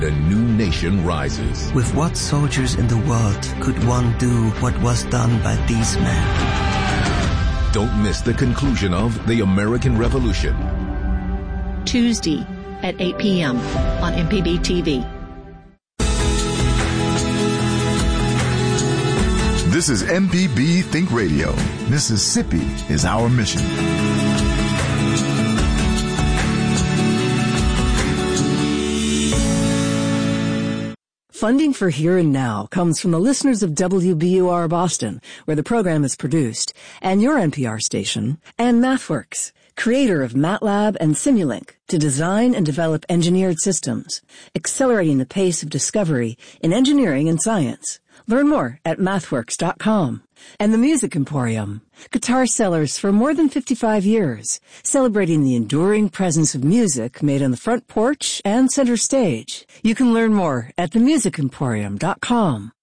The new nation rises. With what soldiers in the world could one do what was done by these men? Don't miss the conclusion of The American Revolution. Tuesday at 8 p.m. on MPB TV. This is MPB Think Radio. Mississippi is our mission. Funding for Here and Now comes from the listeners of WBUR Boston, where the program is produced, and your NPR station, and MathWorks, creator of MATLAB and Simulink, to design and develop engineered systems, accelerating the pace of discovery in engineering and science. Learn more at mathworks.com. And the Music Emporium, guitar sellers for more than 55 years, celebrating the enduring presence of music made on the front porch and center stage. You can learn more at themusicemporium.com.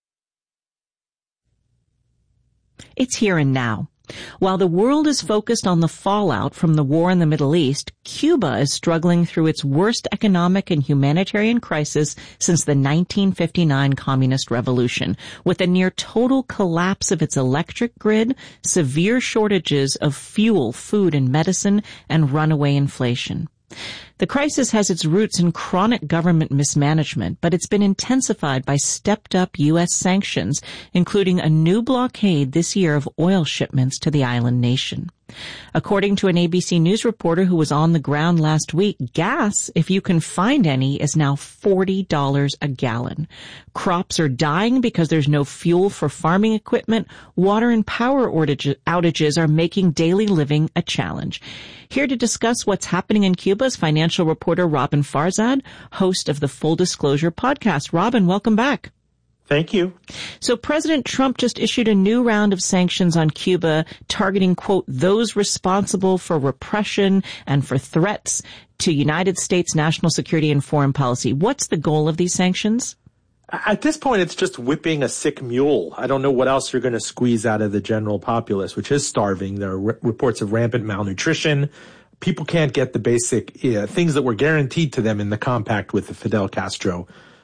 It's Here and Now. While the world is focused on the fallout from the war in the Middle East, Cuba is struggling through its worst economic and humanitarian crisis since the 1959 Communist Revolution, with a near total collapse of its electric grid, severe shortages of fuel, food, and medicine, and runaway inflation. The crisis has its roots in chronic government mismanagement, but it's been intensified by stepped-up U.S. sanctions, including a new blockade this year of oil shipments to the island nation. According to an ABC News reporter who was on the ground last week, gas, if you can find any, is now $40 a gallon. Crops are dying because there's no fuel for farming equipment. Water and power outages are making daily living a challenge. Here to discuss what's happening in Cuba is financial reporter Robin Farzad, host of the Full Disclosure podcast. Robin, welcome back. Thank you. So President Trump just issued a new round of sanctions on Cuba targeting, quote, those responsible for repression and for threats to United States national security and foreign policy. What's the goal of these sanctions? At this point, it's just whipping a sick mule. I don't know what else you're going to squeeze out of the general populace, which is starving. There are reports of rampant malnutrition. People can't get the basic things that were guaranteed to them in the compact with the Fidel Castro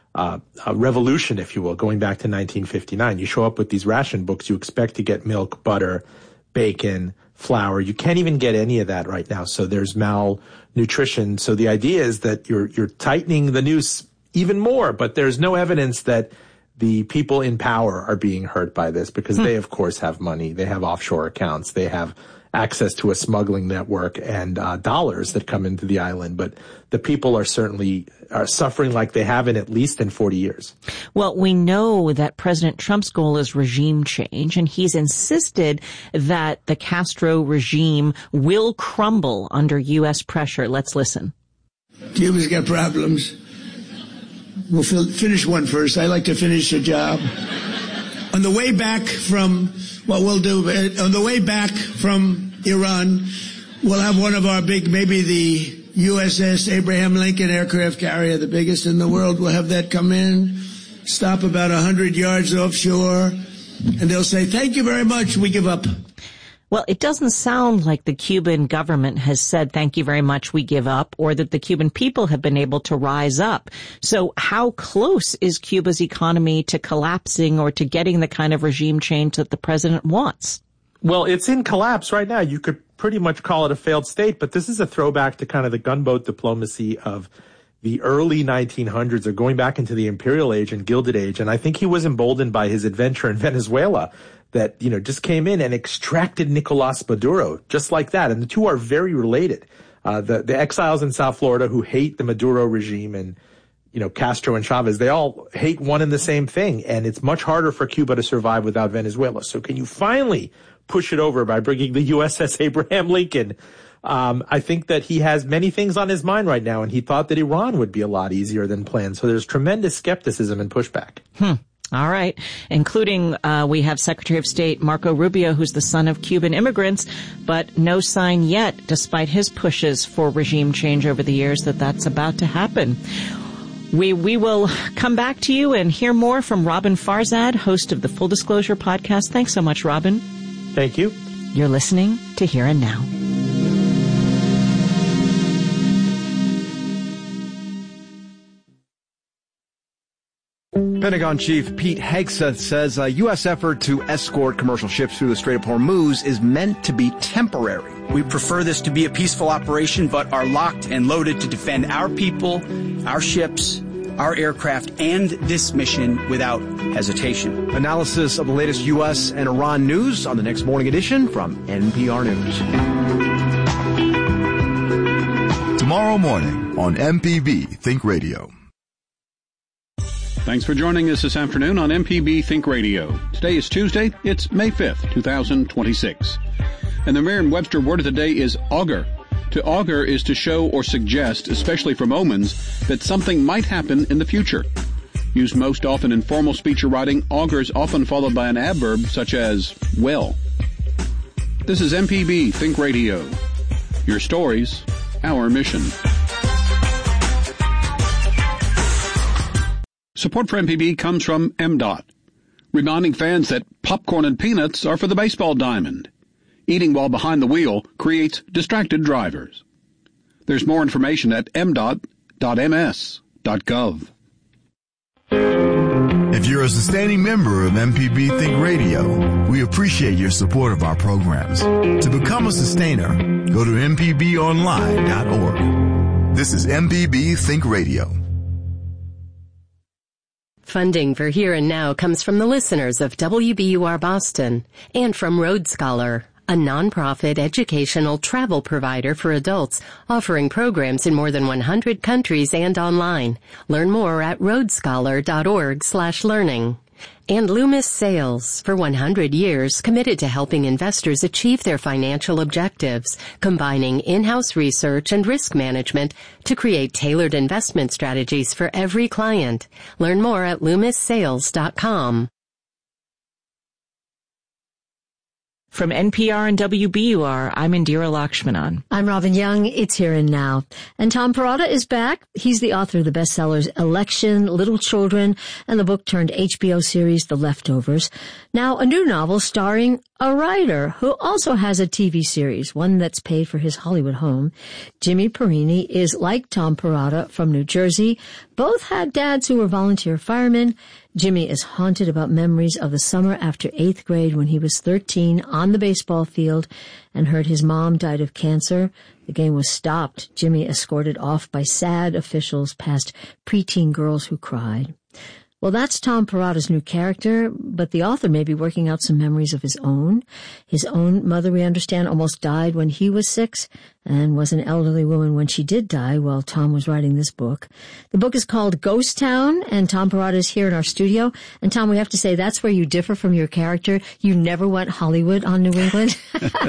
revolution, if you will, going back to 1959. You show up with these ration books, you expect to get milk, butter, bacon, flour. You can't even get any of that right now. So there's malnutrition. So the idea is that you're tightening the noose even more, but there's no evidence that the people in power are being hurt by this because they, of course, have money. They have offshore accounts. They have access to a smuggling network and dollars that come into the island. But the people are certainly suffering like they haven't at least in 40 years. Well, we know that President Trump's goal is regime change, and he's insisted that the Castro regime will crumble under U.S. pressure. Let's listen. Cuba's got problems. We'll finish one first. I like to finish a job. On the way back from Iran, we'll have one of our big, maybe the USS Abraham Lincoln aircraft carrier, the biggest in the world. We'll have that come in, stop about 100 yards offshore, and they'll say, thank you very much, we give up. Well, it doesn't sound like the Cuban government has said, thank you very much, we give up, or that the Cuban people have been able to rise up. So how close is Cuba's economy to collapsing or to getting the kind of regime change that the president wants? Well, it's in collapse right now. You could pretty much call it a failed state, but this is a throwback to kind of the gunboat diplomacy of the early 1900s, or going back into the Imperial Age and Gilded Age. And I think he was emboldened by his adventure in Venezuela that, just came in and extracted Nicolas Maduro just like that. And the two are very related. The exiles in South Florida who hate the Maduro regime and, Castro and Chavez, they all hate one and the same thing. And it's much harder for Cuba to survive without Venezuela. So can you finally push it over by bringing the USS Abraham Lincoln? I think that he has many things on his mind right now, and he thought that Iran would be a lot easier than planned. So there's tremendous skepticism and pushback. All right. Including, we have Secretary of State Marco Rubio, who's the son of Cuban immigrants, but no sign yet, despite his pushes for regime change over the years, that that's about to happen. We will come back to you and hear more from Robin Farzad, host of the Full Disclosure podcast. Thanks so much, Robin. Thank you. You're listening to Here and Now. Pentagon Chief Pete Hegseth says a U.S. effort to escort commercial ships through the Strait of Hormuz is meant to be temporary. We prefer this to be a peaceful operation, but are locked and loaded to defend our people, our ships, our aircraft, and this mission without hesitation. Analysis of the latest U.S. and Iran news on the next morning edition from NPR News. Tomorrow morning on MPB Think Radio. Thanks for joining us this afternoon on MPB Think Radio. Today is Tuesday. It's May 5th, 2026. And the Merriam-Webster word of the day is augur. To augur is to show or suggest, especially from omens, that something might happen in the future. Used most often in formal speech or writing, augur is often followed by an adverb such as well. This is MPB Think Radio. Your stories, our mission. Support for MPB comes from MDOT, reminding fans that popcorn and peanuts are for the baseball diamond. Eating while behind the wheel creates distracted drivers. There's more information at mdot.ms.gov. If you're a sustaining member of MPB Think Radio, we appreciate your support of our programs. To become a sustainer, go to mpbonline.org. This is MPB Think Radio. Funding for Here and Now comes from the listeners of WBUR Boston and from Road Scholar, a nonprofit educational travel provider for adults offering programs in more than 100 countries and online. Learn more at roadscholar.org/learning. And Loomis Sales, for 100 years, committed to helping investors achieve their financial objectives, combining in-house research and risk management to create tailored investment strategies for every client. Learn more at LoomisSales.com. From NPR and WBUR, I'm Indira Lakshmanan. I'm Robin Young. It's Here and Now. And Tom Perrotta is back. He's the author of the bestsellers Election, Little Children, and the book-turned-HBO series The Leftovers. Now, a new novel starring a writer who also has a TV series, one that's paid for his Hollywood home. Jimmy Perini is like Tom Perrotta from New Jersey. Both had dads who were volunteer firemen. Jimmy is haunted about memories of the summer after 8th grade when he was 13 on the baseball field and heard his mom died of cancer. The game was stopped. Jimmy escorted off by sad officials past preteen girls who cried. Well, that's Tom Perrotta's new character, but the author may be working out some memories of his own. His own mother, we understand, almost died when he was 6 and was an elderly woman when she did die while Tom was writing this book. The book is called Ghost Town, and Tom Perrotta is here in our studio. And Tom, we have to say that's where you differ from your character. You never went Hollywood on New England.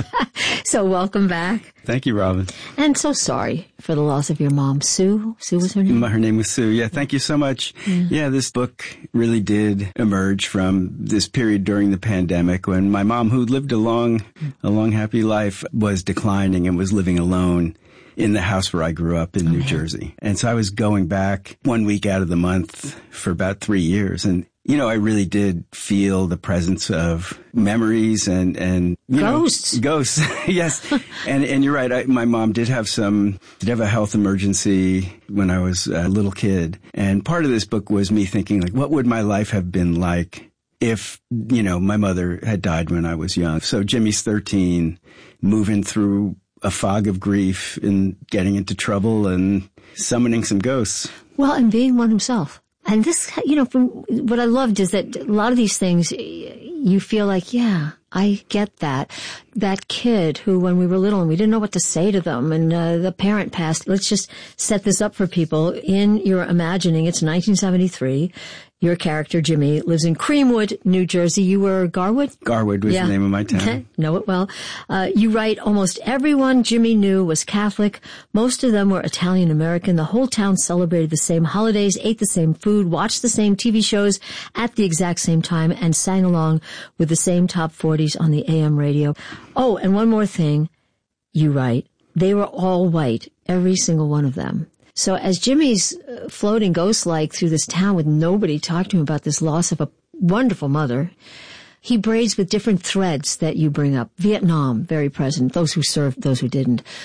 So welcome back. Thank you, Robin. And so sorry for the loss of your mom, Sue. Sue was her name? Her name was Sue. Yeah, thank you so much. Yeah, this book really did emerge from this period during the pandemic when my mom, who lived a long, happy life, was declining and was living alone in the house where I grew up in New Jersey. And so I was going back 1 week out of the month for about 3 years. And I really did feel the presence of memories and ghosts. Ghosts, yes. And you're right. My mom did have a health emergency when I was a little kid. And part of this book was me thinking, like, what would my life have been like if, my mother had died when I was young? So Jimmy's 13, moving through a fog of grief and getting into trouble and summoning some ghosts. Well, and being one himself. And this, from what I loved is that a lot of these things, you feel like, yeah, I get that. That kid who, when we were little and we didn't know what to say to them and the parent passed, let's just set this up for people. In your imagining, it's 1973. Your character, Jimmy, lives in Creamwood, New Jersey. You were Garwood? Garwood was the name of my town. Okay. Know it well. You write, almost everyone Jimmy knew was Catholic. Most of them were Italian American. The whole town celebrated the same holidays, ate the same food, watched the same TV shows at the exact same time, and sang along with the same top 40s on the AM radio. Oh, and one more thing. You write, they were all white, every single one of them. So as Jimmy's floating ghost-like through this town with nobody talking to him about this loss of a wonderful mother, he braids with different threads that you bring up. Vietnam, very present. Those who served, those who didn't.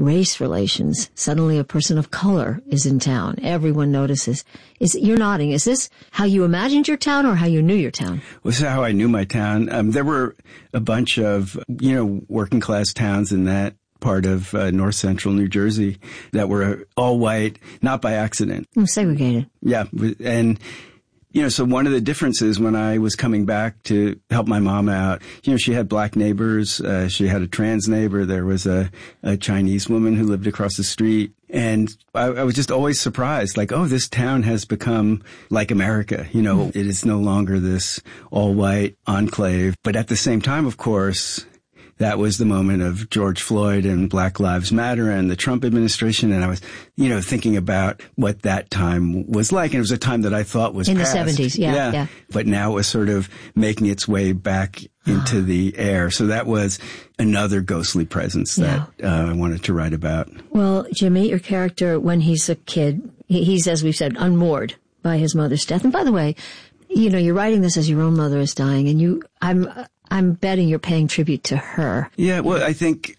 race relations. Suddenly a person of color is in town. Everyone notices. You're nodding. Is this how you imagined your town or how you knew your town? Well, this is how I knew my town. There were a bunch of, working class towns in that part of north central New Jersey that were all white, not by accident. Segregated. Yeah. And, so one of the differences when I was coming back to help my mom out, she had black neighbors. She had a trans neighbor. There was a Chinese woman who lived across the street. And I was just always surprised, like, oh, this town has become like America. It is no longer this all white enclave. But at the same time, of course, that was the moment of George Floyd and Black Lives Matter and the Trump administration. And I was, thinking about what that time was like. And it was a time that I thought was in past. the 70s. Yeah. But now it was sort of making its way back into the air. So that was another ghostly presence that I wanted to write about. Well, Jimmy, your character, when he's a kid, he's, as we've said, unmoored by his mother's death. And by the way, you're writing this as your own mother is dying, and I'm betting you're paying tribute to her. Yeah, well, I think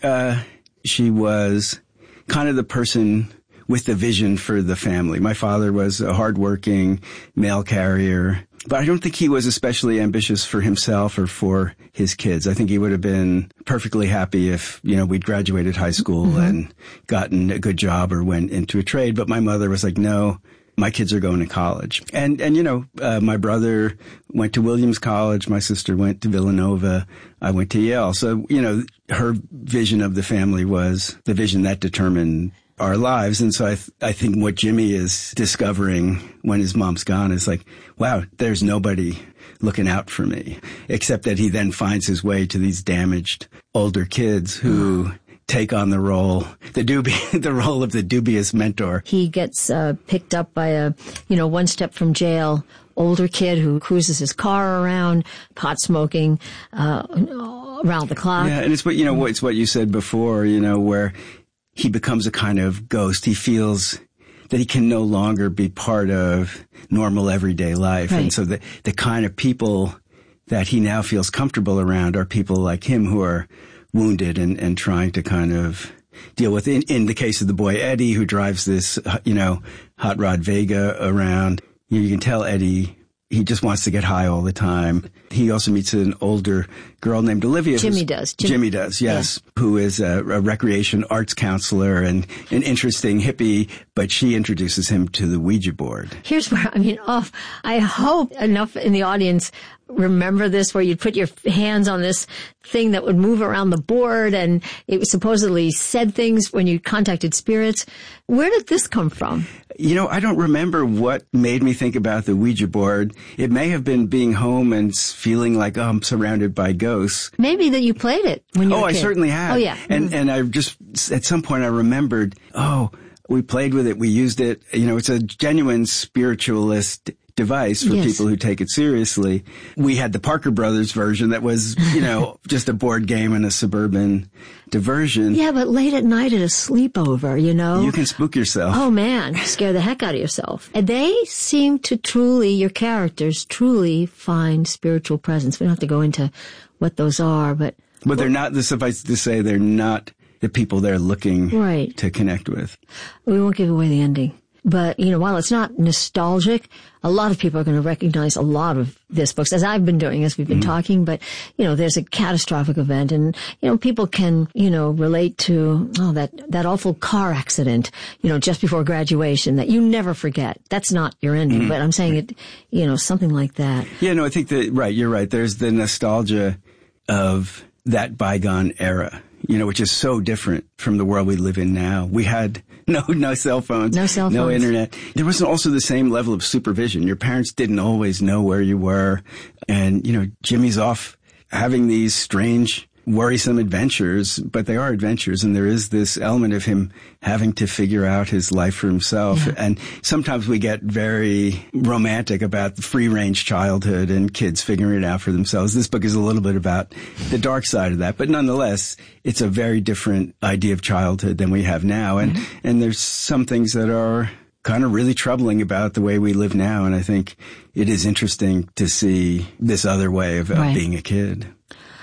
she was kind of the person with the vision for the family. My father was a hardworking mail carrier, but I don't think he was especially ambitious for himself or for his kids. I think he would have been perfectly happy if, we'd graduated high school and gotten a good job or went into a trade. But my mother was like, no, my kids are going to college. And my brother went to Williams College. My sister went to Villanova. I went to Yale. So, her vision of the family was the vision that determined our lives. And so I think what Jimmy is discovering when his mom's gone is like, wow, there's nobody looking out for me, except that he then finds his way to these damaged older kids who take on the role, the role of the dubious mentor. He gets picked up by a, one step from jail, older kid who cruises his car around, pot smoking, around the clock. Yeah, and it's what you said before, where he becomes a kind of ghost. He feels that he can no longer be part of normal everyday life. Right. And so the kind of people that he now feels comfortable around are people like him who are wounded and trying to kind of deal with, in the case of the boy Eddie, who drives this, hot rod Vega around. You can tell Eddie, he just wants to get high all the time. He also meets an older girl named Olivia. Jimmy does, yes. Yeah. Who is a recreation arts counselor and an interesting hippie, but she introduces him to the Ouija board. Here's where, I hope enough in the audience remember this, where you'd put your hands on this thing that would move around the board, and it supposedly said things when you contacted spirits. Where did this come from? I don't remember what made me think about the Ouija board. It may have been being home and feeling like, I'm surrounded by ghosts. Maybe that you played it when you were a kid. I certainly have. Oh, yeah. And I just, at some point I remembered, we played with it, we used it. It's a genuine spiritualist device for people who take it seriously. We had the Parker Brothers version that was, just a board game and a suburban diversion. Yeah, but late at night at a sleepover, You can spook yourself. Oh man, scare the heck out of yourself. And they seem to your characters truly find spiritual presence. We don't have to go into what those are, but they're not, suffice to say, they're not the people they're looking to connect with. We won't give away the ending. But, while it's not nostalgic, a lot of people are going to recognize a lot of this books, as I've been doing, as we've been talking. But, there's a catastrophic event, and, people can, relate to, that awful car accident, just before graduation that you never forget. That's not your ending, but I'm saying it, something like that. Yeah, no, I think you're right. There's the nostalgia of that bygone era, which is so different from the world we live in now. We had no cell phones. No internet. There wasn't also the same level of supervision. Your parents didn't always know where you were. And, Jimmy's off having these strange, worrisome adventures, but they are adventures. And there is this element of him having to figure out his life for himself. Yeah. And sometimes we get very romantic about the free range childhood and kids figuring it out for themselves. This book is a little bit about the dark side of that, but nonetheless, it's a very different idea of childhood than we have now. And, and there's some things that are kind of really troubling about the way we live now. And I think it is interesting to see this other way of being a kid.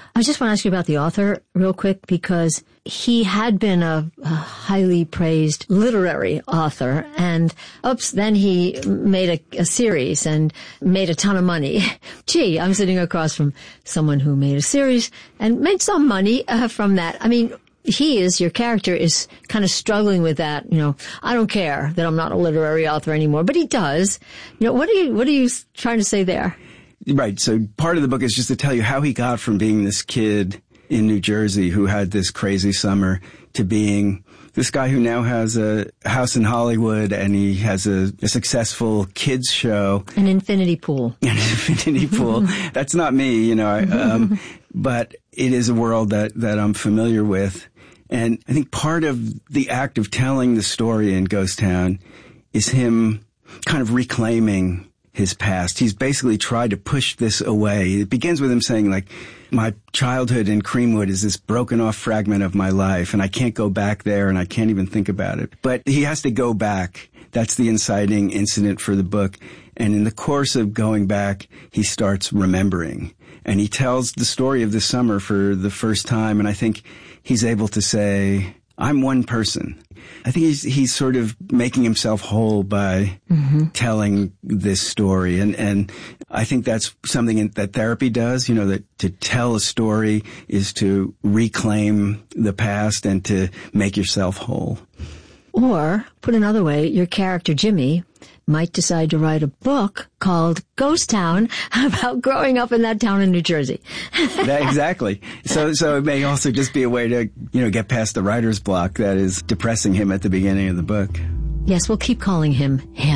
I just want to ask you about the author real quick, because he had been a highly praised literary author, and then he made a series and made a ton of money. Gee, I'm sitting across from someone who made a series and made some money from that. I mean, your character is kind of struggling with that. I don't care that I'm not a literary author anymore, but he does. What are you trying to say there? Right. So part of the book is just to tell you how he got from being this kid in New Jersey who had this crazy summer to being this guy who now has a house in Hollywood, and he has a successful kids show. An infinity pool. An infinity pool. That's not me, but it is a world that I'm familiar with. And I think part of the act of telling the story in Ghost Town is him kind of reclaiming his past. He's basically tried to push this away. It begins with him saying, like, my childhood in Creamwood is this broken off fragment of my life, and I can't go back there, and I can't even think about it. But he has to go back. That's the inciting incident for the book. And in the course of going back, he starts remembering. And he tells the story of the summer for the first time, and I think he's able to say, I'm one person. I think he's sort of making himself whole by telling this story. And I think that's something that therapy does, that to tell a story is to reclaim the past and to make yourself whole. Or, put another way, your character, Jimmy, might decide to write a book called Ghost Town about growing up in that town in New Jersey. Exactly. So it may also just be a way to, get past the writer's block that is depressing him at the beginning of the book. Yes, we'll keep calling him.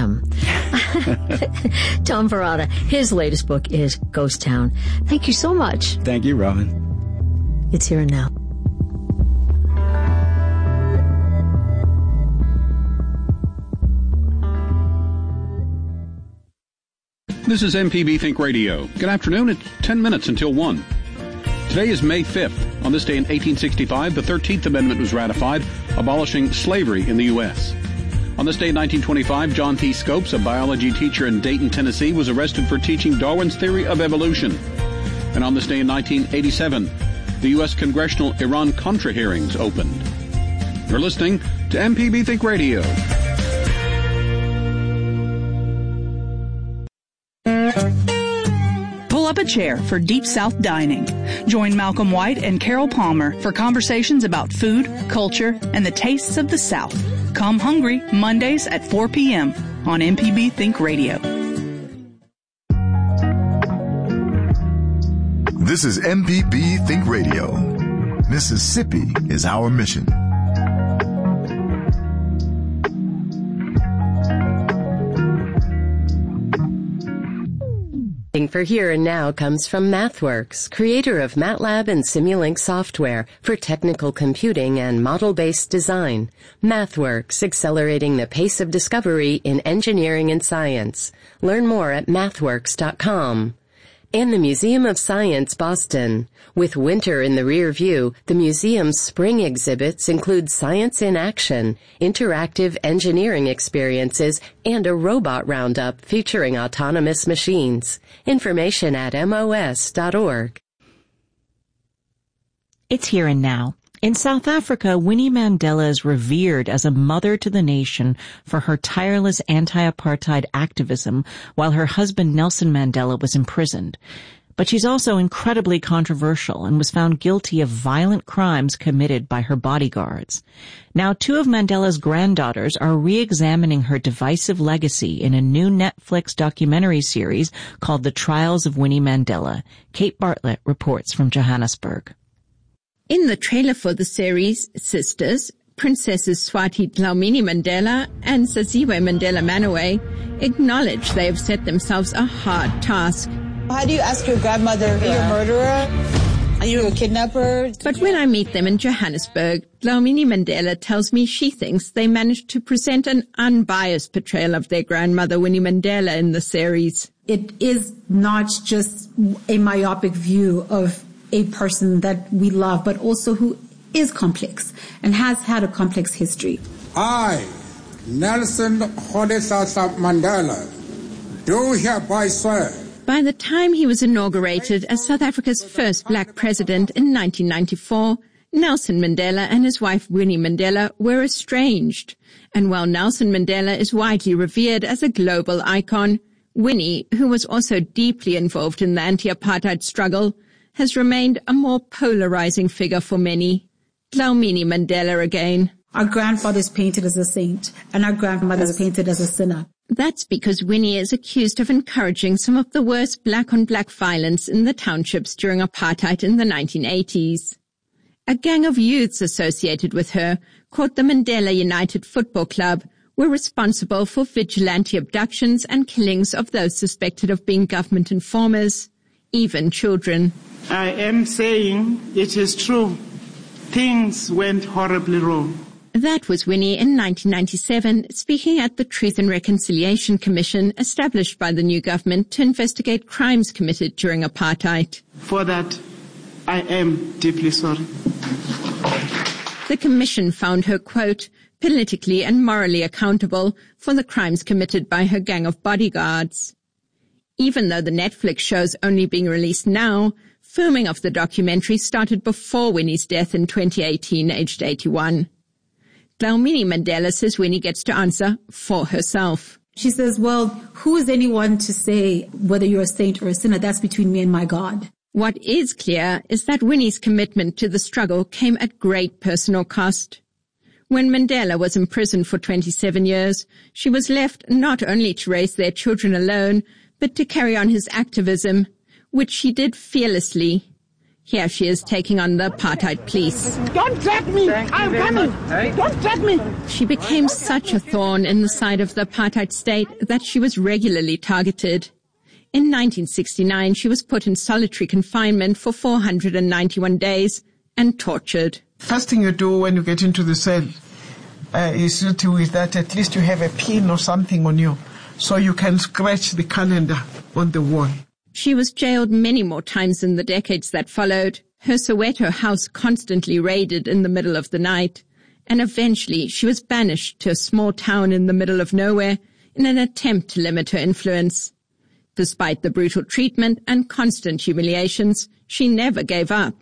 Tom Perrotta, his latest book is Ghost Town. Thank you so much. Thank you, Robin. It's Here and Now. This is MPB Think Radio. Good afternoon. It's 10 minutes until 1. Today is May 5th. On this day in 1865, the 13th Amendment was ratified, abolishing slavery in the U.S. On this day in 1925, John T. Scopes, a biology teacher in Dayton, Tennessee, was arrested for teaching Darwin's theory of evolution. And on this day in 1987, the U.S. Congressional Iran-Contra hearings opened. You're listening to MPB Think Radio. Pull up a chair for Deep South Dining. Join Malcolm White and Carol Palmer for conversations about food, culture, and the tastes of the South. Come hungry Mondays at 4 p.m. on MPB Think Radio. This is MPB Think Radio. Mississippi is our mission. For Here and Now comes from MathWorks, creator of MATLAB and Simulink software for technical computing and model-based design. MathWorks, accelerating the pace of discovery in engineering and science. Learn more at mathworks.com. And the Museum of Science, Boston. With winter in the rear view, the museum's spring exhibits include Science in Action, interactive engineering experiences, and a robot roundup featuring autonomous machines. Information at mos.org. It's Here and Now. In South Africa, Winnie Mandela is revered as a mother to the nation for her tireless anti-apartheid activism while her husband Nelson Mandela was imprisoned. But she's also incredibly controversial and was found guilty of violent crimes committed by her bodyguards. Now, two of Mandela's granddaughters are re-examining her divisive legacy in a new Netflix documentary series called The Trials of Winnie Mandela. Kate Bartlett reports from Johannesburg. In the trailer for the series, sisters, Princesses Swati Dlamini Mandela and Saziwe Mandela Manawe, acknowledge they have set themselves a hard task. How do you ask your grandmother, are you a murderer? Are you a kidnapper? But when I meet them in Johannesburg, Dlamini Mandela tells me she thinks they managed to present an unbiased portrayal of their grandmother Winnie Mandela in the series. It is not just a myopic view of a person that we love, but also who is complex and has had a complex history. I, Nelson Rolihlahla Mandela, do hereby swear By the time he was inaugurated as South Africa's first black president in 1994, Nelson Mandela and his wife Winnie Mandela were estranged. And while Nelson Mandela is widely revered as a global icon, Winnie, who was also deeply involved in the anti-apartheid struggle, has remained a more polarizing figure for many. Dlamini Mandela again. Our grandfather's painted as a saint, and our grandmother's painted as a sinner. That's because Winnie is accused of encouraging some of the worst black-on-black violence in the townships during apartheid in the 1980s. A gang of youths associated with her, called the Mandela United Football Club, were responsible for vigilante abductions and killings of those suspected of being government informers, even children. I am saying it is true. Things went horribly wrong. That was Winnie in 1997, speaking at the Truth and Reconciliation Commission established by the new government to investigate crimes committed during apartheid. For that, I am deeply sorry. The commission found her, quote, politically and morally accountable for the crimes committed by her gang of bodyguards. Even though the Netflix show's only being released now, filming of the documentary started before Winnie's death in 2018, aged 81. Dlamini Mandela says Winnie gets to answer for herself. She says, well, who is anyone to say whether you're a saint or a sinner? That's between me and my God. What is clear is that Winnie's commitment to the struggle came at great personal cost. When Mandela was imprisoned for 27 years, she was left not only to raise their children alone, but to carry on his activism, which she did fearlessly. Here she is taking on the apartheid police. Don't drag me! I'm coming! Don't drag me! She became such a thorn in the side of the apartheid state that she was regularly targeted. In 1969, she was put in solitary confinement for 491 days and tortured. First thing you do when you get into the cell is with that at least you have a pin or something on you so you can scratch the calendar on the wall. She was jailed many more times in the decades that followed, her Soweto house constantly raided in the middle of the night, and eventually she was banished to a small town in the middle of nowhere in an attempt to limit her influence. Despite the brutal treatment and constant humiliations, she never gave up.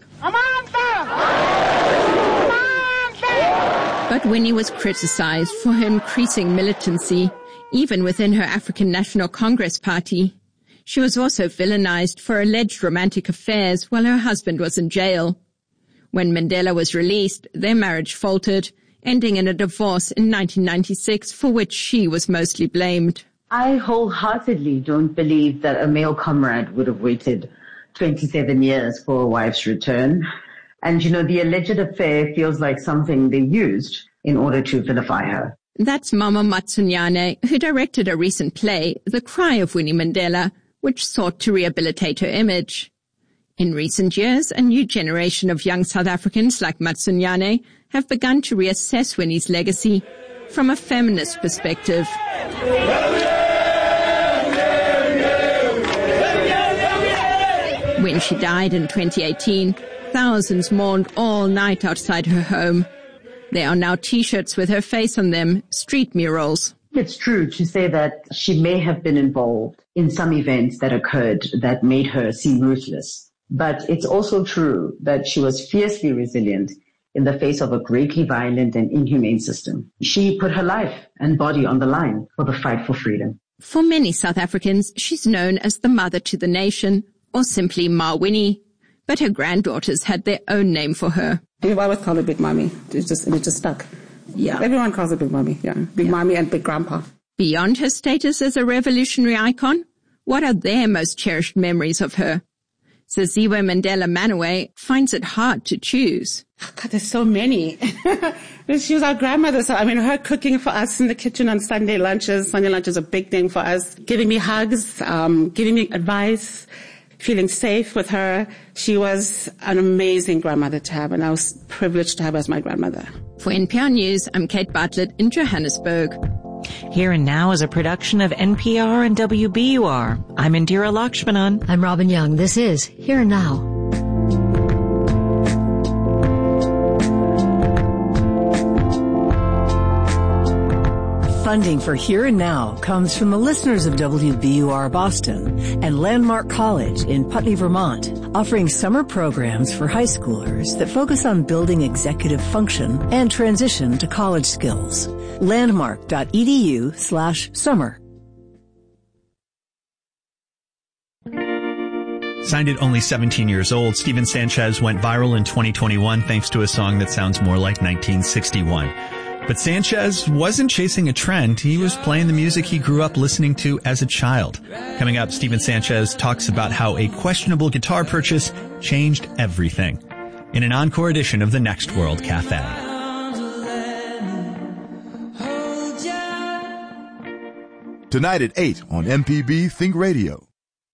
But Winnie was criticized for her increasing militancy, even within her African National Congress party. She was also villainized for alleged romantic affairs while her husband was in jail. When Mandela was released, their marriage faltered, ending in a divorce in 1996 for which she was mostly blamed. I wholeheartedly don't believe that a male comrade would have waited 27 years for a wife's return. And, the alleged affair feels like something they used in order to vilify her. That's Mama Matsunyane, who directed a recent play, The Cry of Winnie Mandela, which sought to rehabilitate her image. In recent years, a new generation of young South Africans like Matsunyane have begun to reassess Winnie's legacy from a feminist perspective. When she died in 2018, thousands mourned all night outside her home. There are now T-shirts with her face on them, street murals. It's true to say that she may have been involved in some events that occurred that made her seem ruthless. But it's also true that she was fiercely resilient in the face of a greatly violent and inhumane system. She put her life and body on the line for the fight for freedom. For many South Africans, she's known as the mother to the nation, or simply Ma Winnie. But her granddaughters had their own name for her. We've always called her Big Mommy. It just stuck. Yeah. Everyone calls her Big Mommy. Yeah. Big Mommy and Big Grandpa. Beyond her status as a revolutionary icon, what are their most cherished memories of her? Saziwe Mandela Manoe finds it hard to choose. God, there's so many. She was our grandmother. So, her cooking for us in the kitchen on Sunday lunches. Sunday lunch is a big thing for us. Giving me hugs, giving me advice, feeling safe with her. She was an amazing grandmother to have, and I was privileged to have her as my grandmother. For NPR News, I'm Kate Bartlett in Johannesburg. Here and Now is a production of NPR and WBUR. I'm Indira Lakshmanan. I'm Robin Young. This is Here and Now. Funding for Here and Now comes from the listeners of WBUR Boston and Landmark College in Putney, Vermont, offering summer programs for high schoolers that focus on building executive function and transition to college skills. Landmark.edu/summer. Signed at only 17 years old, Steven Sanchez went viral in 2021 thanks to a song that sounds more like 1961. But Sanchez wasn't chasing a trend. He was playing the music he grew up listening to as a child. Coming up, Steven Sanchez talks about how a questionable guitar purchase changed everything in an encore edition of the Next World Cafe. Tonight at 8 on MPB Think Radio.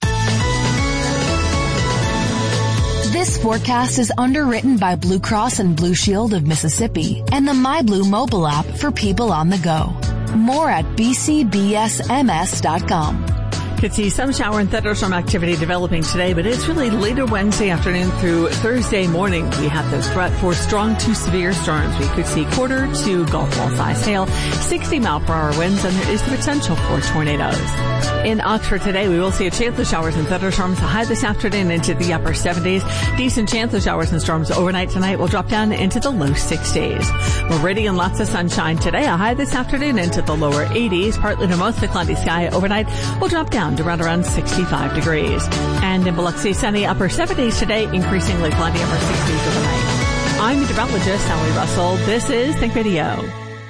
This forecast is underwritten by Blue Cross and Blue Shield of Mississippi and the MyBlue mobile app for people on the go. More at bcbsms.com. Could see some shower and thunderstorm activity developing today, but it's really later Wednesday afternoon through Thursday morning. We have the threat for strong to severe storms. We could see quarter to golf ball size hail, 60-mile-per-hour winds, and there is the potential for tornadoes. In Oxford today, we will see a chance of showers and thunderstorms, a high this afternoon into the upper 70s. Decent chance of showers and storms overnight tonight will drop down into the low 60s. Meridian, lots of sunshine today, a high this afternoon into the lower 80s. Partly to mostly cloudy sky overnight will drop down to around 65 degrees. And in Biloxi, sunny upper 70s today, increasingly cloudy upper 60s overnight. I'm meteorologist Sally Russell. This is Think Radio.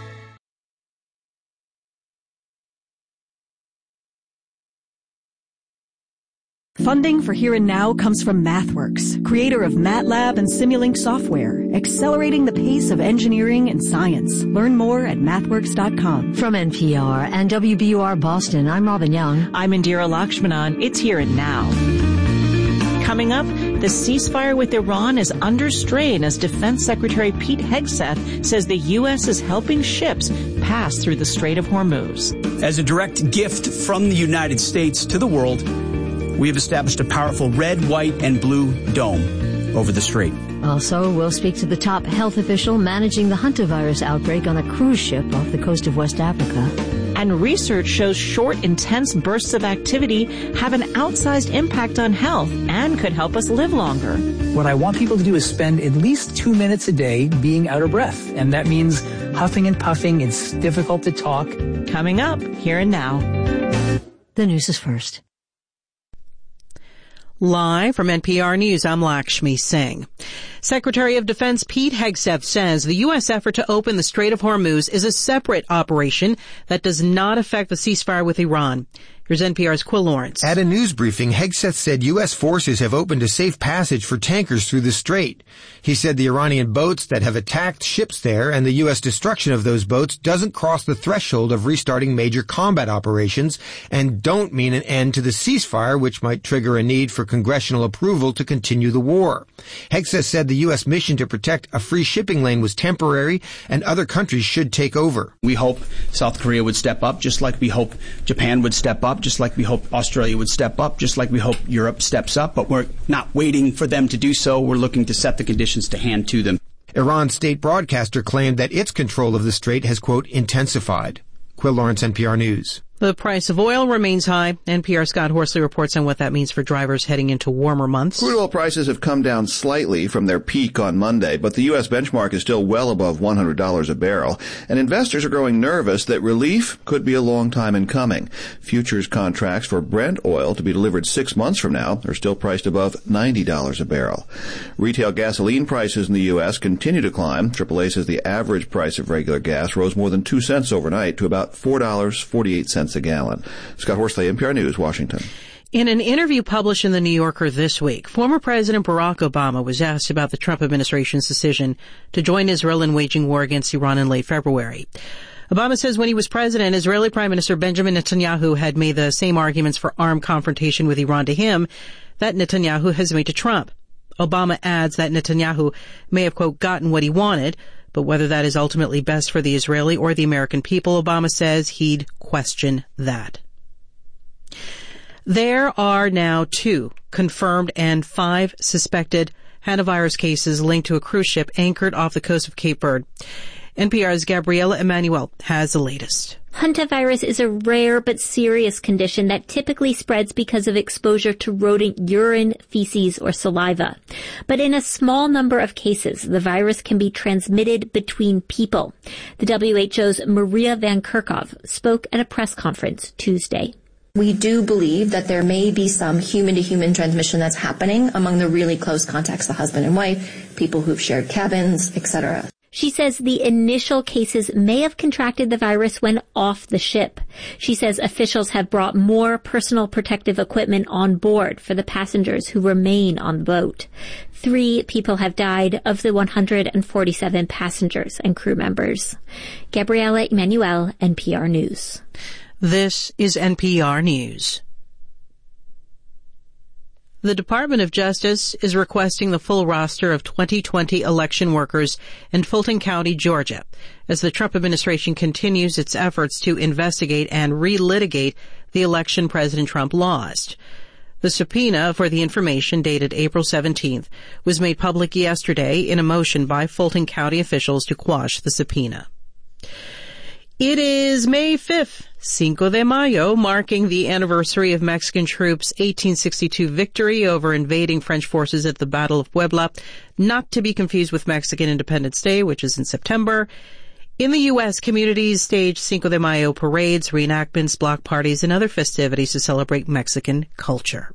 Funding for Here and Now comes from MathWorks, creator of MATLAB and Simulink software, accelerating the pace of engineering and science. Learn more at mathworks.com. From NPR and WBUR Boston, I'm Robin Young. I'm Indira Lakshmanan. It's Here and Now. Coming up, the ceasefire with Iran is under strain as Defense Secretary Pete Hegseth says the U.S. is helping ships pass through the Strait of Hormuz. As a direct gift from the United States to the world, we have established a powerful red, white, and blue dome over the strait. Also, we'll speak to the top health official managing the hantavirus outbreak on a cruise ship off the coast of West Africa. And research shows short, intense bursts of activity have an outsized impact on health and could help us live longer. What I want people to do is spend at least 2 minutes a day being out of breath. And that means huffing and puffing. It's difficult to talk. Coming up, Here and Now. The news is first. Live from NPR News, I'm Lakshmi Singh. Secretary of Defense Pete Hegseth says the U.S. effort to open the Strait of Hormuz is a separate operation that does not affect the ceasefire with Iran. Here's NPR's Quill Lawrence. At a news briefing, Hegseth said U.S. forces have opened a safe passage for tankers through the strait. He said the Iranian boats that have attacked ships there and the U.S. destruction of those boats doesn't cross the threshold of restarting major combat operations and don't mean an end to the ceasefire, which might trigger a need for congressional approval to continue the war. Hegseth said the U.S. mission to protect a free shipping lane was temporary and other countries should take over. We hope South Korea would step up, just like we hope Japan would step up, just like we hope Australia would step up, just like we hope Europe steps up. But we're not waiting for them to do so. We're looking to set the conditions to hand to them. Iran's state broadcaster claimed that its control of the strait has, quote, intensified. Quill Lawrence, NPR News. The price of oil remains high. NPR's Scott Horsley reports on what that means for drivers heading into warmer months. Crude oil prices have come down slightly from their peak on Monday, but the U.S. benchmark is still well above $100 a barrel, and investors are growing nervous that relief could be a long time in coming. Futures contracts for Brent oil to be delivered 6 months from now are still priced above $90 a barrel. Retail gasoline prices in the U.S. continue to climb. AAA says the average price of regular gas rose more than 2 cents overnight to about $4.48 a gallon. Scott Horsley, NPR News, Washington. In an interview published in The New Yorker this week, former President Barack Obama was asked about the Trump administration's decision to join Israel in waging war against Iran in late February. Obama says when he was president, Israeli Prime Minister Benjamin Netanyahu had made the same arguments for armed confrontation with Iran to him that Netanyahu has made to Trump. Obama adds that Netanyahu may have, quote, gotten what he wanted, but whether that is ultimately best for the Israeli or the American people, Obama says he'd question that. There are now 2 confirmed and 5 suspected hantavirus cases linked to a cruise ship anchored off the coast of Cape Verde. NPR's Gabriela Emanuel has the latest. Hantavirus is a rare but serious condition that typically spreads because of exposure to rodent urine, feces, or saliva. But in a small number of cases, the virus can be transmitted between people. The WHO's Maria Van Kerkhove spoke at a press conference Tuesday. We do believe that there may be some human-to-human transmission that's happening among the really close contacts, the husband and wife, people who've shared cabins, etc. She says the initial cases may have contracted the virus when off the ship. She says officials have brought more personal protective equipment on board for the passengers who remain on the boat. 3 people have died of the 147 passengers and crew members. Gabriela Emanuel, NPR News. This is NPR News. The Department of Justice is requesting the full roster of 2020 election workers in Fulton County, Georgia, as the Trump administration continues its efforts to investigate and relitigate the election President Trump lost. The subpoena for the information, dated April 17th, was made public yesterday in a motion by Fulton County officials to quash the subpoena. It is May 5th, Cinco de Mayo, marking the anniversary of Mexican troops' 1862 victory over invading French forces at the Battle of Puebla, not to be confused with Mexican Independence Day, which is in September. In the U.S., communities stage Cinco de Mayo parades, reenactments, block parties, and other festivities to celebrate Mexican culture.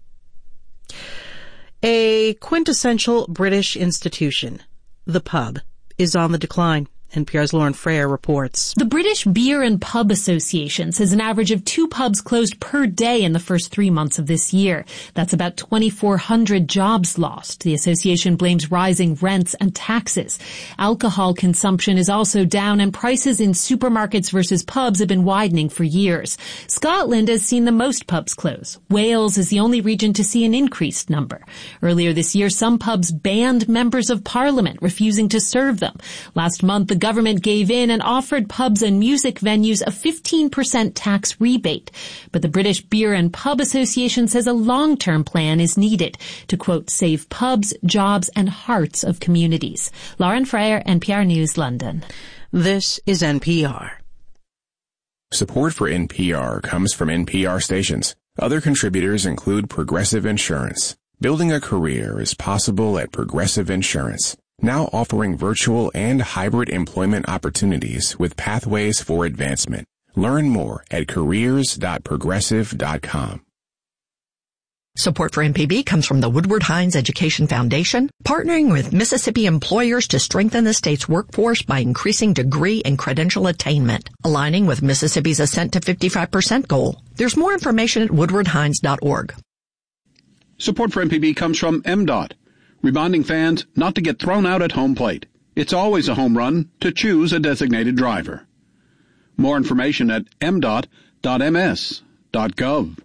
A quintessential British institution, the pub, is on the decline. NPR's Lauren Freyer reports. The British Beer and Pub Association says an average of 2 pubs closed per day in the first 3 months of this year. That's about 2,400 jobs lost. The association blames rising rents and taxes. Alcohol consumption is also down, and prices in supermarkets versus pubs have been widening for years. Scotland has seen the most pubs close. Wales is the only region to see an increased number. Earlier this year, some pubs banned members of parliament, refusing to serve them. Last month, the government gave in and offered pubs and music venues a 15% tax rebate. But the British Beer and Pub Association says a long-term plan is needed to, quote, save pubs, jobs, and hearts of communities. Lauren Freyer, NPR News, London. This is NPR. Support for NPR comes from NPR stations. Other contributors include Progressive Insurance. Building a career is possible at Progressive Insurance, now offering virtual and hybrid employment opportunities with pathways for advancement. Learn more at careers.progressive.com. Support for MPB comes from the Woodward Hines Education Foundation, partnering with Mississippi employers to strengthen the state's workforce by increasing degree and credential attainment, aligning with Mississippi's Ascent to 55% goal. There's more information at woodwardhines.org. Support for MPB comes from MDOT, reminding fans not to get thrown out at home plate. It's always a home run to choose a designated driver. More information at mdot.ms.gov.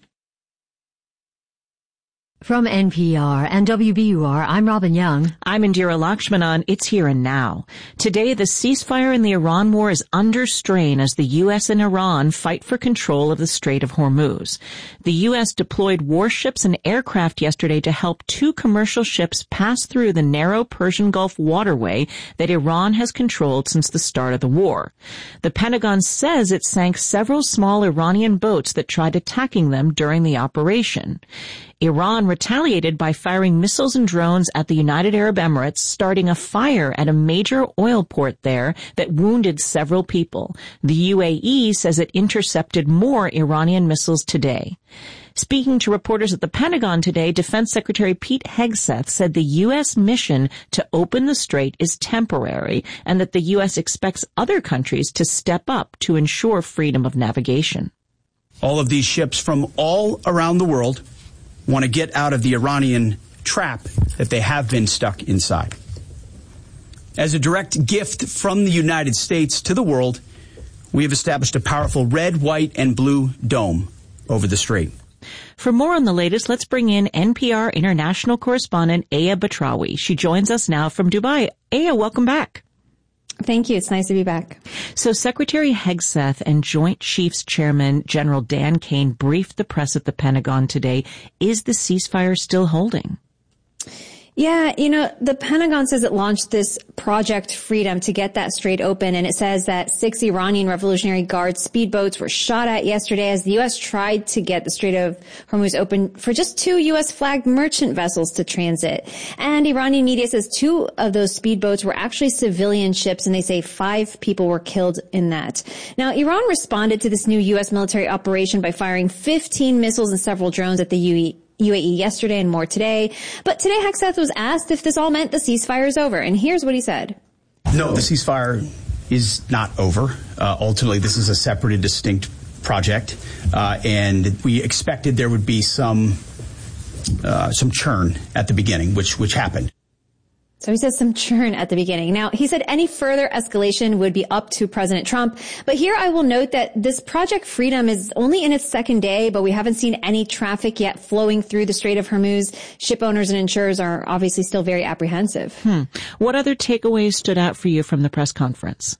From NPR and WBUR, I'm Robin Young. I'm Indira Lakshmanan. It's Here and Now. Today, the ceasefire in the Iran war is under strain as the U.S. and Iran fight for control of the Strait of Hormuz. The U.S. deployed warships and aircraft yesterday to help 2 commercial ships pass through the narrow Persian Gulf waterway that Iran has controlled since the start of the war. The Pentagon says it sank several small Iranian boats that tried attacking them during the operation. Iran retaliated by firing missiles and drones at the United Arab Emirates, starting a fire at a major oil port there that wounded several people. The UAE says it intercepted more Iranian missiles today. Speaking to reporters at the Pentagon today, Defense Secretary Pete Hegseth said the U.S. mission to open the strait is temporary and that the U.S. expects other countries to step up to ensure freedom of navigation. All of these ships from all around the world want to get out of the Iranian trap that they have been stuck inside. As a direct gift from the United States to the world, we have established a powerful red, white, and blue dome over the strait. For more on the latest, let's bring in NPR international correspondent Aya Batrawi. She joins us now from Dubai. Aya, welcome back. Thank you. It's nice to be back. So Secretary Hegseth and Joint Chiefs Chairman General Dan Kane briefed the press at the Pentagon today. Is the ceasefire still holding? Yeah, the Pentagon says it launched this Project Freedom to get that Strait open, and it says that 6 Iranian Revolutionary Guard speedboats were shot at yesterday as the U.S. tried to get the Strait of Hormuz open for just 2 U.S.-flagged merchant vessels to transit. And Iranian media says 2 of those speedboats were actually civilian ships, and they say 5 people were killed in that. Now, Iran responded to this new U.S. military operation by firing 15 missiles and several drones at the UAE yesterday and more today. But today Hegseth was asked if this all meant the ceasefire is over. And here's what he said. No, the ceasefire is not over. Ultimately, this is a separate and distinct project. And we expected there would be some churn at the beginning, which happened. So he says some churn at the beginning. Now, he said any further escalation would be up to President Trump. But here I will note that this Project Freedom is only in its second day, but we haven't seen any traffic yet flowing through the Strait of Hormuz. Ship owners and insurers are obviously still very apprehensive. What other takeaways stood out for you from the press conference?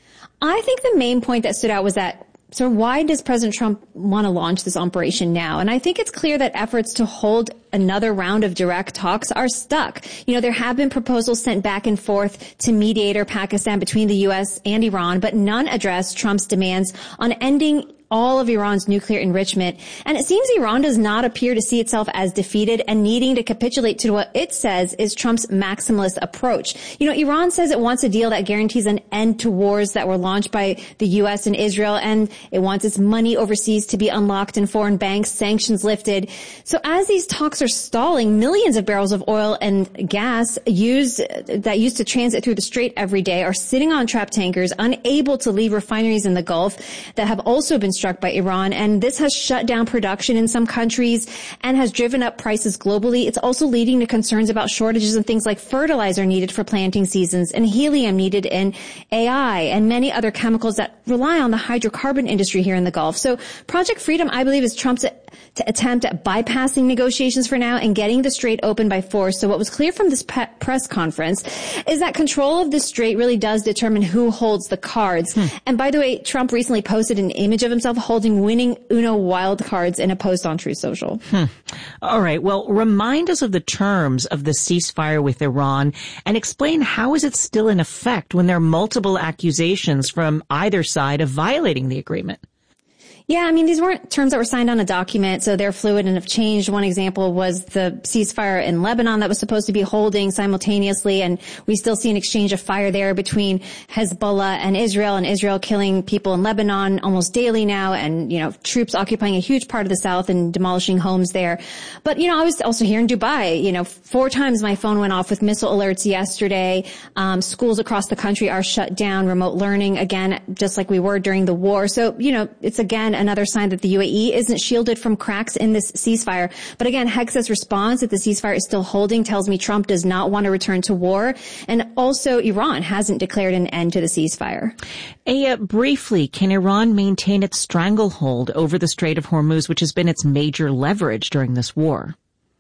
I think the main point that stood out was that, so why does President Trump want to launch this operation now? And I think it's clear that efforts to hold another round of direct talks are stuck. There have been proposals sent back and forth to mediator Pakistan between the U.S. and Iran, but none address Trump's demands on ending all of Iran's nuclear enrichment. And it seems Iran does not appear to see itself as defeated and needing to capitulate to what it says is Trump's maximalist approach. Iran says it wants a deal that guarantees an end to wars that were launched by the U.S. and Israel, and it wants its money overseas to be unlocked in foreign banks, sanctions lifted. So as these talks are stalling, millions of barrels of oil and gas used to transit through the Strait every day are sitting on trapped tankers, unable to leave refineries in the Gulf that have also been struck by Iran. And this has shut down production in some countries and has driven up prices globally. It's also leading to concerns about shortages of things like fertilizer needed for planting seasons and helium needed in AI and many other chemicals that rely on the hydrocarbon industry here in the Gulf. So Project Freedom, I believe, is Trump's attempt at bypassing negotiations for now and getting the Strait open by force. So what was clear from this press conference is that control of the Strait really does determine who holds the cards. And by the way, Trump recently posted an image of himself holding winning Uno wild cards in a post on Truth Social. All right. Well, remind us of the terms of the ceasefire with Iran and explain how is it still in effect when there are multiple accusations from either side of violating the agreement? Yeah, these weren't terms that were signed on a document, so they're fluid and have changed. One example was the ceasefire in Lebanon that was supposed to be holding simultaneously, and we still see an exchange of fire there between Hezbollah and Israel killing people in Lebanon almost daily now, and, troops occupying a huge part of the south and demolishing homes there. But, I was also here in Dubai. 4 times my phone went off with missile alerts yesterday. Schools across the country are shut down, remote learning again, just like we were during the war. So, it's again another sign that the UAE isn't shielded from cracks in this ceasefire. But again, Hegseth's response that the ceasefire is still holding tells me Trump does not want to return to war. And also Iran hasn't declared an end to the ceasefire. Briefly, can Iran maintain its stranglehold over the Strait of Hormuz, which has been its major leverage during this war?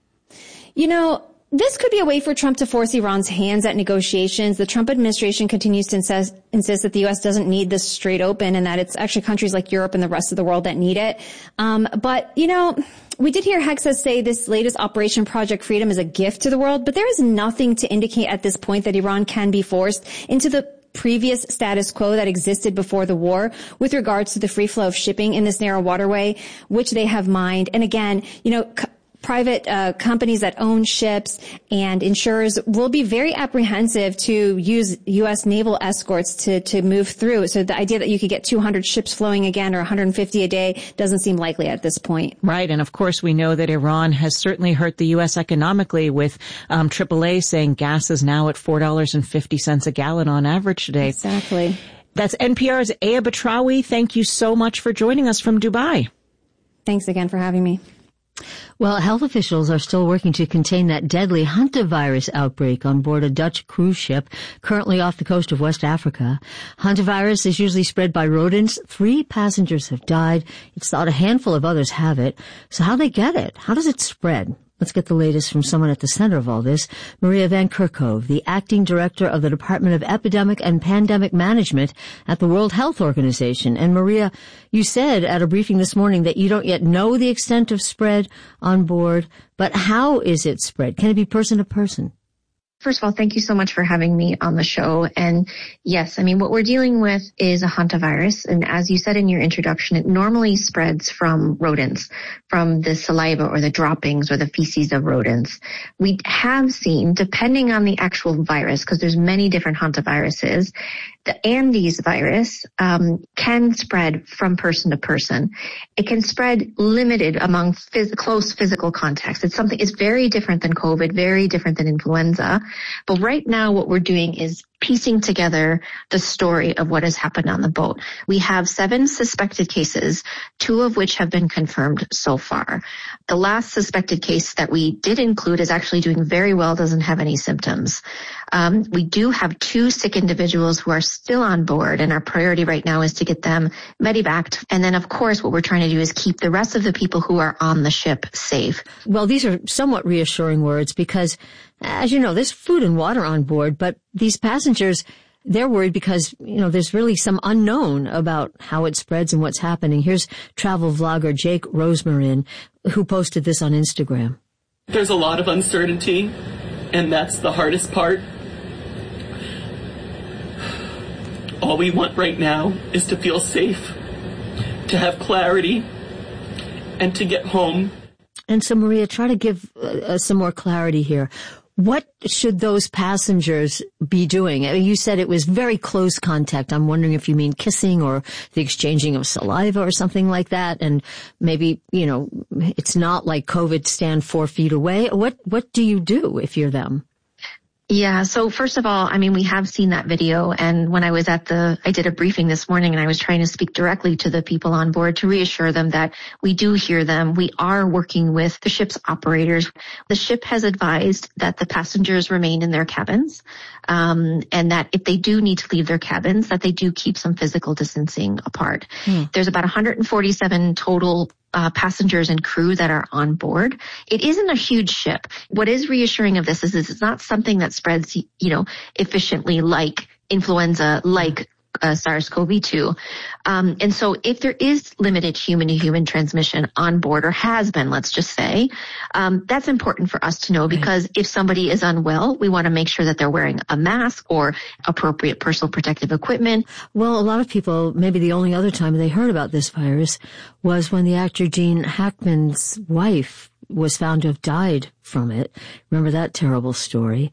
This could be a way for Trump to force Iran's hands at negotiations. The Trump administration continues to insist that the U.S. doesn't need this Strait open and that it's actually countries like Europe and the rest of the world that need it. But we did hear Hegseth say this latest Operation Project Freedom is a gift to the world, but there is nothing to indicate at this point that Iran can be forced into the previous status quo that existed before the war with regards to the free flow of shipping in this narrow waterway, which they have mined. And again, private companies that own ships and insurers will be very apprehensive to use U.S. naval escorts to move through. So the idea that you could get 200 ships flowing again or 150 a day doesn't seem likely at this point. Right. And of course, we know that Iran has certainly hurt the U.S. economically with AAA saying gas is now at $4.50 a gallon on average today. Exactly. That's NPR's Aya Batrawi. Thank you so much for joining us from Dubai. Thanks again for having me. Well, health officials are still working to contain that deadly hantavirus outbreak on board a Dutch cruise ship currently off the coast of West Africa. Hantavirus is usually spread by rodents. 3 passengers have died. It's thought a handful of others have it. So how do they get it? How does it spread? Let's get the latest from someone at the center of all this, Maria Van Kerkhove, the acting director of the Department of Epidemic and Pandemic Management at the World Health Organization. And Maria, you said at a briefing this morning that you don't yet know the extent of spread on board, but how is it spread? Can it be person to person? First of all, thank you so much for having me on the show. And yes, I mean, what we're dealing with is a hantavirus. And as you said in your introduction, it normally spreads from rodents, from the saliva or the droppings or the feces of rodents. We have seen, depending on the actual virus, because there's many different hantaviruses, the Andes virus can spread from person to person. It can spread limited among close physical contacts. It's very different than COVID, very different than influenza. But right now what we're doing is piecing together the story of what has happened on the boat. We have 7 suspected cases, 2 of which have been confirmed so far. The last suspected case that we did include is actually doing very well, doesn't have any symptoms. We do have 2 sick individuals who are still on board, and our priority right now is to get them medevaced. And then, of course, what we're trying to do is keep the rest of the people who are on the ship safe. Well, these are somewhat reassuring words because, as you know, there's food and water on board, but these passengers, they're worried because, you know, there's really some unknown about how it spreads and what's happening. Here's travel vlogger Jake Rosmarin, who posted this on Instagram. There's a lot of uncertainty, and that's the hardest part. All we want right now is to feel safe, to have clarity, and to get home. And so, Maria, try to give some more clarity here. What should those passengers be doing? I mean, you said it was very close contact. I'm wondering if you mean kissing or the exchanging of saliva or something like that. And maybe, you know, it's not like COVID, stand 4 feet away. What do you do if you're them? Yeah. So first of all, I mean, we have seen that video. And when I was I did a briefing this morning and I was trying to speak directly to the people on board to reassure them that we do hear them. We are working with the ship's operators. The ship has advised that the passengers remain in their cabins, and that if they do need to leave their cabins, that they do keep some physical distancing apart. There's about 147 total passengers and crew that are on board. It isn't a huge ship. What is reassuring of this is it's not something that spreads, you know, efficiently like influenza, like SARS-CoV-2. And so if there is limited human-to-human transmission on board, or has been, let's just say, that's important for us to know, because if somebody is unwell, we want to make sure that they're wearing a mask or appropriate personal protective equipment. Well, a lot of people, maybe the only other time they heard about this virus was when the actor Gene Hackman's wife was found to have died from it. Remember that terrible story?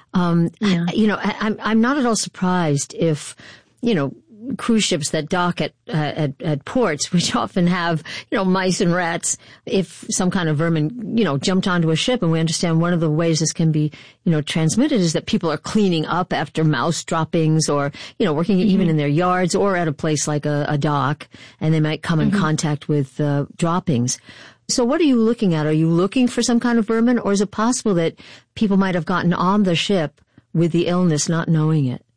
You know, I'm not at all surprised if, you know, cruise ships that dock at ports, which often have, you know, mice and rats, if some kind of vermin, you know, jumped onto a ship. And we understand one of the ways this can be, you know, transmitted is that people are cleaning up after mouse droppings, or, you know, working even in their yards or at a place like a dock, and they might come in contact with droppings. So what are you looking at? Are you looking for some kind of vermin, or is it possible that people might have gotten on the ship with the illness not knowing it?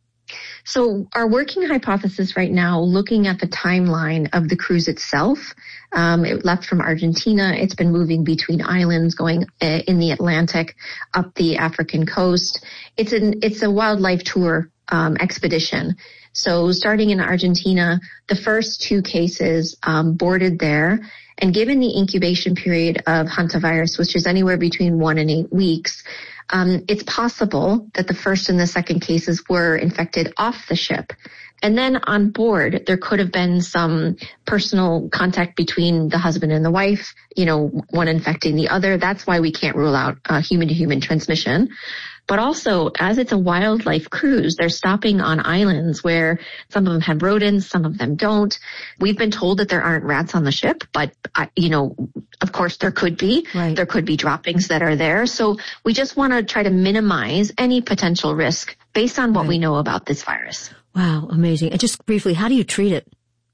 So our working hypothesis right now, looking at the timeline of the cruise itself, it left from Argentina. It's been moving between islands, going in the Atlantic, up the African coast. It's a wildlife tour expedition. So starting in Argentina, the first 2 cases boarded there. And given the incubation period of hantavirus, which is anywhere between 1 and 8 weeks, it's possible that the first and the second cases were infected off the ship. And then on board, there could have been some personal contact between the husband and the wife, you know, one infecting the other. That's why we can't rule out human-to-human transmission. But also, as it's a wildlife cruise, they're stopping on islands where some of them have rodents, some of them don't. We've been told that there aren't rats on the ship, but, you know, of course there could be. Right. There could be droppings that are there. So we just want to try to minimize any potential risk based on what we know about this virus. Wow, amazing. And just briefly, how do you treat it?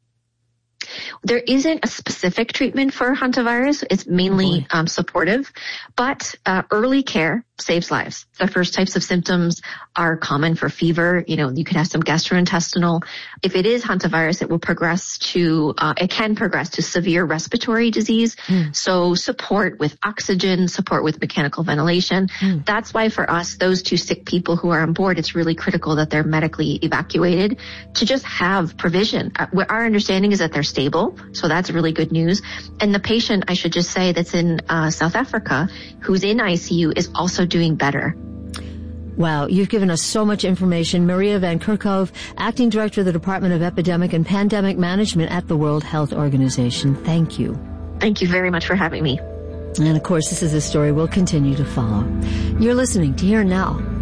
There isn't a specific treatment for hantavirus. It's mainly supportive, but early care saves lives. The first types of symptoms are common for fever. You know, you could have some gastrointestinal. If it is hantavirus, it will progress to, it can progress to severe respiratory disease. So support with oxygen, support with mechanical ventilation. That's why for us, those 2 sick people who are on board, it's really critical that they're medically evacuated to just have provision. Our understanding is that they're stable. So that's really good news. And the patient, I should just say, that's in South Africa, who's in ICU, is also doing better. Wow, you've given us so much information. Maria Van Kerkhove, Acting Director of the Department of Epidemic and Pandemic Management at the World Health Organization. Thank you. Thank you very much for having me. And of course, this is a story we'll continue to follow. You're listening to Here and Now